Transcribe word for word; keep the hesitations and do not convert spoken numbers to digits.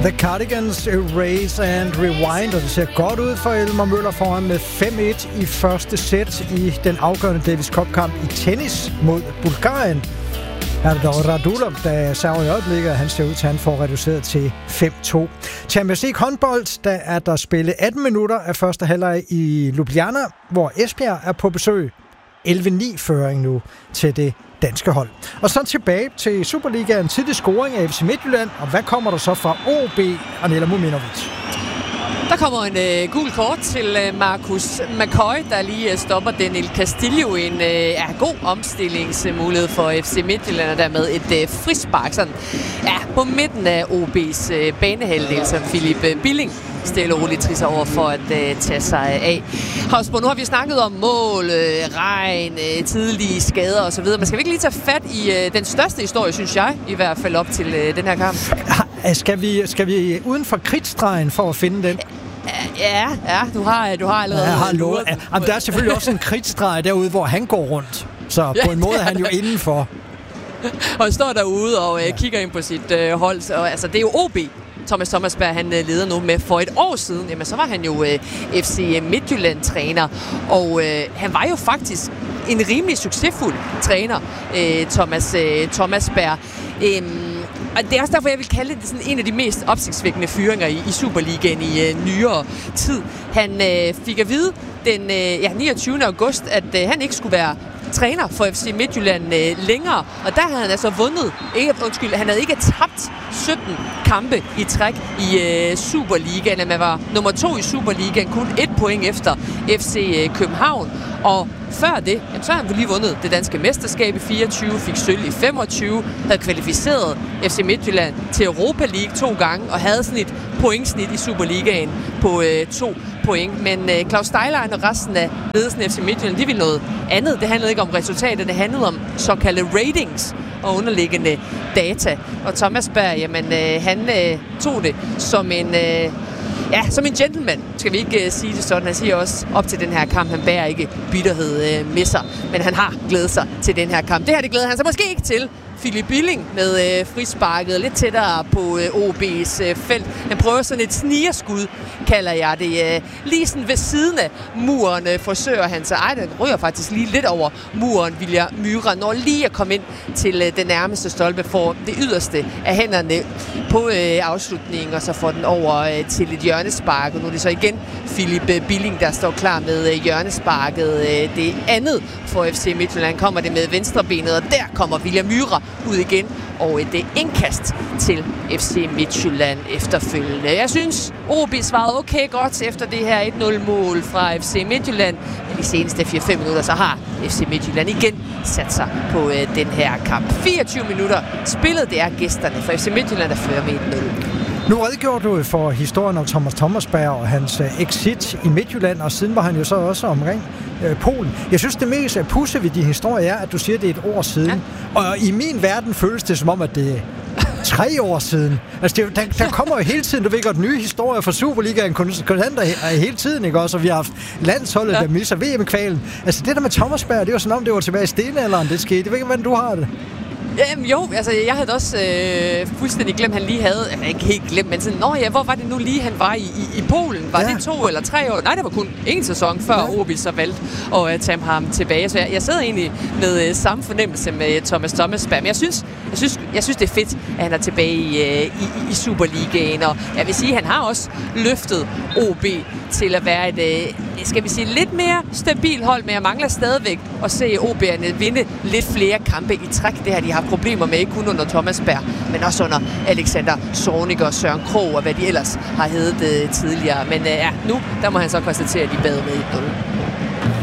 The Cardigans, Erase and Rewind, og det ser godt ud for Elmer Møller foran med fem et i første sæt i den afgørende Davis Cup-kamp i tennis mod Bulgarien. Her er det dog Radulov, der server i øjeblikket, og han ser ud til, at han får reduceret til fem to. Champions League håndbold, der er der spillet atten minutter af første halvleg i Ljubljana, hvor Esbjerg er på besøg. elleve ni føring nu til det danske hold. Og så tilbage til Superligaen, tidlig scoring af F C Midtjylland, og hvad kommer der så fra O B, Anela Muminovic? Der kommer en øh, gul kort til øh, Marcus McCoy, der lige øh, stopper Daniel Castillo. En øh, ja, god omstillingsmulighed for F C Midtjylland, og dermed et øh, frispark sådan, ja, på midten af O B's øh, banehalvdel, som Philip øh, Billing stille og roligt trisser over for at øh, tage sig af. Havsborg, nu har vi snakket om mål, øh, regn, øh, tidlige skader osv. Men skal vi ikke lige tage fat i øh, den største historie, synes jeg, i hvert fald op til øh, den her kamp? Skal vi, skal vi uden for kridtstregen for at finde den? Ja, ja, du har, du har allerede... Ja, jeg har lovet. Jamen, der er selvfølgelig også en kridtstreg derude, hvor han går rundt. Så på en måde er han jo indenfor. Og han står derude og øh, kigger ind på sit øh, hold. Og, altså, det er jo O B, Thomas Thomasberg, han øh, leder nu med. For et år siden, jamen, så var han jo øh, F C Midtjylland-træner. Og øh, han var jo faktisk en rimelig succesfuld træner, øh, Thomas øh, Thomasberg. Øhm, Og det er også derfor, jeg vil kalde det sådan en af de mest opsigtsvækkende fyringer i, i Superligaen i øh, nyere tid. Han øh, fik at vide den øh, ja, niogtyvende august, at øh, han ikke skulle være træner for F C Midtjylland øh, længere. Og der havde han altså vundet, ikke, undskyld, han havde ikke tabt sytten kampe i træk i øh, Superligaen. Man var nummer to i Superligaen, kun et point efter F C øh, København. Og før det, jamen, så har han lige vundet det danske mesterskab i fireogtyve, fik sølv i femogtyve, havde kvalificeret F C Midtjylland til Europa League to gange, og havde sådan et pointsnit i Superligaen på øh, to point. Men øh, Claus Steilein og resten af ledelsen af F C Midtjylland, de ville noget andet. Det handlede ikke om resultater, det handlede om såkaldte ratings og underliggende data. Og Thomas Berg, jamen, øh, han øh, tog det som en... Øh, Ja, som en gentleman, skal vi ikke uh, sige det sådan. Han siger også op til den her kamp, han bærer ikke bitterhed uh, med sig, men han har glædet sig til den her kamp. Det her, det glæder han sig måske ikke til. Philip Billing med øh, frisparket lidt tættere på øh, O B's øh, felt. Han prøver sådan et snigerskud, kalder jeg det. Øh, lige sådan ved siden af muren øh, forsøger han sig. Ej, den ryger faktisk lige lidt over muren, Vilja Myhra, når lige at komme ind til øh, den nærmeste stolpe for det yderste af hænderne på øh, afslutningen, og så får den over øh, til et hjørnespark. Og nu er det så igen Philip øh, Billing, der står klar med øh, hjørnesparket. Øh, det andet for F C Midtjylland kommer det med venstrebenet, og der kommer Vilja Myhra ud igen, og et indkast til F C Midtjylland efterfølgende. Jeg synes, O B svarede okay godt efter det her et nul-mål fra F C Midtjylland, men de seneste fire fem minutter, så har F C Midtjylland igen sat sig på øh, den her kamp. fireogtyve minutter spillet, det er gæsterne for F C Midtjylland, der fører med et nul. Nu redegjorde du for historien om Thomas Thomasberg og hans uh, exit i Midtjylland, og siden var han jo så også omkring uh, Polen. Jeg synes, det mest uh, pudsige ved din historie er, at du siger, det er et år siden. Ja. Og i min verden føles det som om, at det er tre år siden. Altså, det, der, der kommer jo hele tiden, du ved godt, nye historier fra Superligaen, kontanter hele tiden, ikke også? Og vi har haft landsholdet, ja. der misser V M-kvalen. Altså, det der med Thomasberg, det var sådan om, det var tilbage i stenalderen, det skete. Jeg ved ikke, hvordan du har det. Jamen, jo, altså jeg havde også øh, fuldstændig glemt, han lige havde, altså ikke helt glemt, men sådan, nå ja, hvor var det nu lige, han var i, i, i Polen? Var ja. det to eller tre år? Nej, det var kun en sæson, før ja. O B så valgte at uh, tage ham tilbage. Så jeg, jeg sidder egentlig med uh, samme fornemmelse med Thomas Thomasberg, men jeg synes, jeg synes, jeg synes det er fedt, at han er tilbage i, uh, i, i Superligaen, og jeg vil sige, at han har også løftet O B til at være et, uh, skal vi sige, lidt mere stabil hold, men jeg mangler stadigvæk at se O B'erne vinde lidt flere kampe i træk. Det har de haft problemer med, ikke kun under Thomasberg, men også under Alexander Zornig og Søren Krog, og hvad de ellers har heddet uh, tidligere. Men uh, ja, nu, der må han så konstatere, at de bad med et nul.